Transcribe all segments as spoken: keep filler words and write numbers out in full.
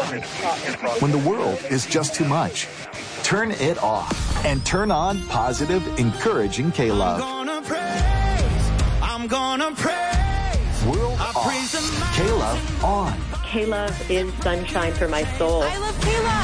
When the world is just too much, turn it off and turn on positive, encouraging K-Love. I'm gonna praise, I'm gonna praise. World I off, K-Love on. K-Love is sunshine for my soul. I love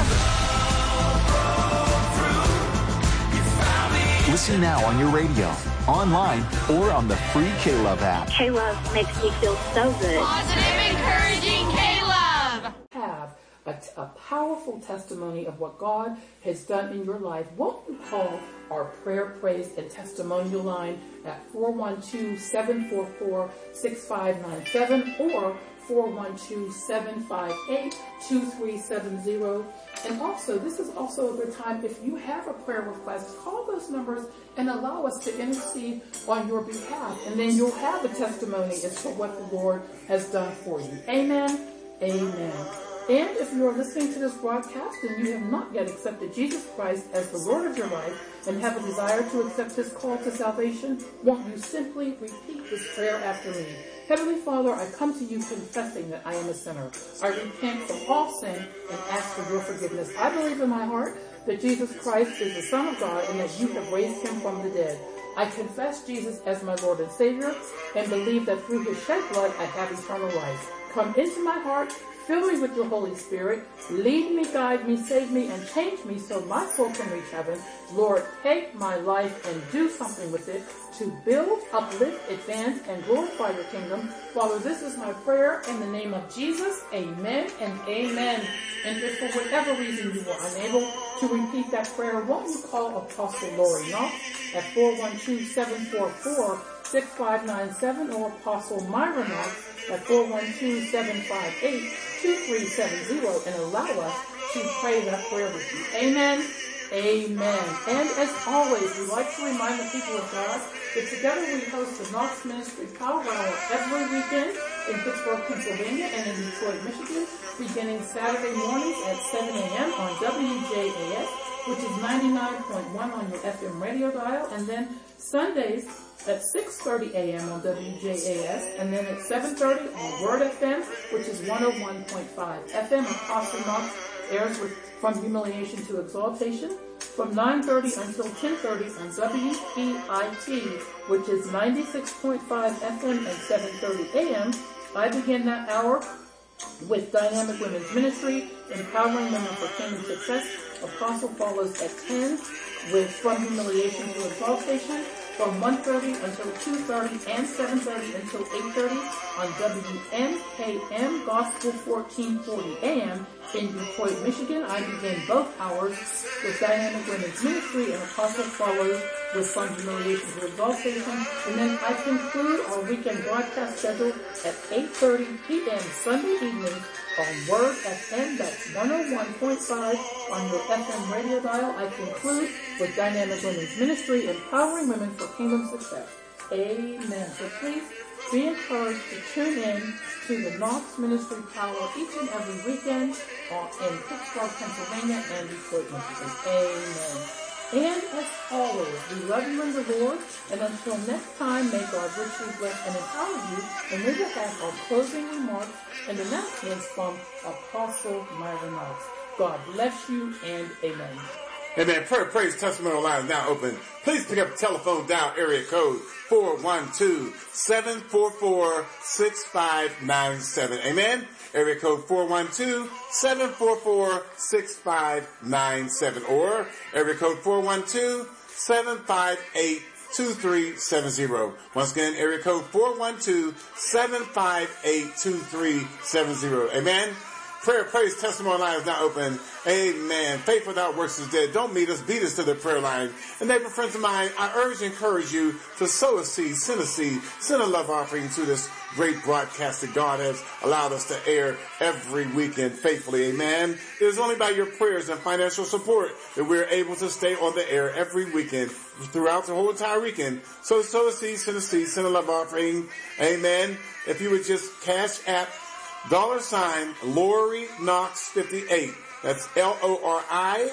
K-Love. Listen now on your radio, online, or on the free K-Love app. K-Love makes me feel so good. Positive, encouraging K-Love. Have a, t- a powerful testimony of what God has done in your life. Won't you call our prayer, praise, and testimonial line at four one two, seven four four, six five nine seven or four one two, seven five eight, two three seven zero. And also, this is also a good time, if you have a prayer request, call those numbers and allow us to intercede on your behalf. And then you'll have a testimony as to what the Lord has done for you. Amen. Amen. And if you are listening to this broadcast and you have not yet accepted Jesus Christ as the Lord of your life and have a desire to accept His call to salvation, won't you simply repeat this prayer after me? Heavenly Father, I come to you confessing that I am a sinner. I repent of all sin and ask for your forgiveness. I believe in my heart that Jesus Christ is the Son of God and that you have raised Him from the dead. I confess Jesus as my Lord and Savior and believe that through His shed blood I have eternal life. Come into my heart, fill me with your Holy Spirit, lead me, guide me, save me, and change me so my soul can reach heaven. Lord, take my life and do something with it to build, uplift, advance, and glorify your kingdom. Father, this is my prayer in the name of Jesus. Amen and amen. And if for whatever reason you were unable to repeat that prayer, won't you call Apostle Lori Knox at four one two, seven four four, six five nine seven or Apostle Myra Knox at four one two, seven five eight, two three seven zero and allow us to pray that prayer with you. Amen. Amen. And as always, we like to remind the people of God that together we host the Knox Ministry Power Hour every weekend in Pittsburgh, Pennsylvania and in Detroit, Michigan, beginning Saturday mornings at seven a.m. on W J A S, which is ninety-nine point one on your F M radio dial, and then Sundays at six thirty a.m. on W J A S, and then at seven thirty on Word F M, which is one oh one point five F M. Apostle Knox airs with From Humiliation to Exaltation from nine thirty until ten thirty on W P I T, which is ninety-six point five F M and seven thirty a.m. I begin that hour with Dynamic Women's Ministry, empowering women for kingdom success. Apostle follows at ten with From Humiliation to Exaltation from one thirty until two thirty and seven thirty until eight thirty on W N K M Gospel fourteen forty A M in Detroit, Michigan. I begin both hours with Dynamic Women's Ministry, and Apostle follows with From Humiliation to Exaltation. And then I conclude our weekend broadcast schedule at eight thirty p.m. Sunday evening on Word F M, that's one oh one point five on your F M radio dial. I conclude with Dynamic Women's Ministry, empowering women for kingdom success. Amen. So please be encouraged to tune in to the Knox Ministry Power each and every weekend uh, in Pittsburgh, Pennsylvania and Detroit, Michigan. Amen. And as always, we love you in the Lord, and until next time, may God richly bless and empower you, and we will have our closing remarks and announcements from Apostle Myra Knox. God bless you, and amen. Amen. Prayer, praise, testimony line is now open. Please pick up the telephone dial area code four one two, seven four four, six five nine seven. Amen. Area code four one two, seven four four, six five nine seven or area code four one two, seven five eight, two three seven zero. Once again, area code four one two, seven five eight, two three seven zero. Amen. Prayer, praise, testimony line is now open. Amen. Faith without works is dead. Don't meet us, beat us to the prayer line. And neighbor friends of mine, I urge and encourage you to sow a seed, send a seed, send a love offering to this great broadcast that God has allowed us to air every weekend faithfully. Amen. It is only by your prayers and financial support that we're able to stay on the air every weekend throughout the whole entire weekend. So sow a seed, send a seed, send a love offering. Amen. If you would just cash app dollar sign Lori Knox fifty-eight. That's L O R I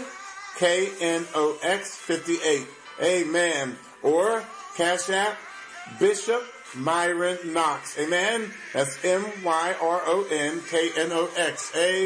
K N O X fifty-eight. Amen. Or cash app Bishop Myron Knox. Amen. That's M Y R O N K N O X. Amen.